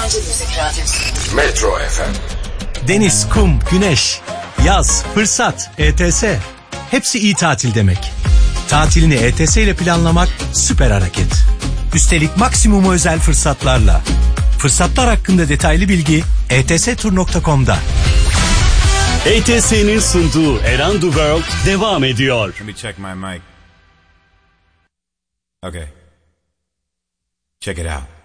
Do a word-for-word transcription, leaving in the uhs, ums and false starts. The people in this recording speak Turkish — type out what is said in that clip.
Yabancı Müzik Radyosu Metro F M. Deniz, kum, güneş, yaz, fırsat, E T S. Hepsi iyi tatil demek. Tatilini E T S ile planlamak süper hareket. Üstelik maksimum özel fırsatlarla. Fırsatlar hakkında detaylı bilgi e t s tur nokta com'da. E T S'nin sunduğu Around the World devam ediyor. Let me check my mic. Okay. Check it out.